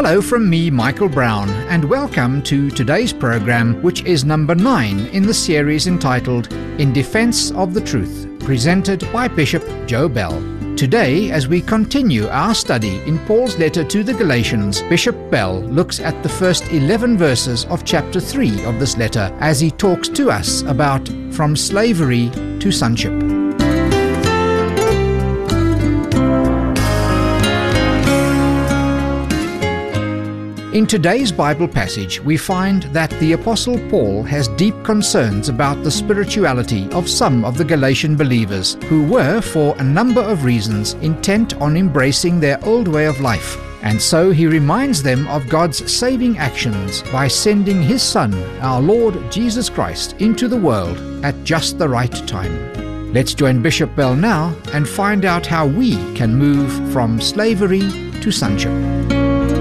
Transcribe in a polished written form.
Hello from me, Michael Brown, and welcome to today's program, which is number 9 in the series entitled In Defense of the Truth, presented by Bishop Joe Bell. Today, as we continue our study in Paul's letter to the Galatians, Bishop Bell looks at the first 11 verses of chapter 3 of this letter as he talks to us about from slavery to sonship. In today's Bible passage, we find that the Apostle Paul has deep concerns about the spirituality of some of the Galatian believers who were, for a number of reasons, intent on embracing their old way of life. And so he reminds them of God's saving actions by sending His Son, our Lord Jesus Christ, into the world at just the right time. Let's join Bishop Bell now and find out how we can move from slavery to sonship.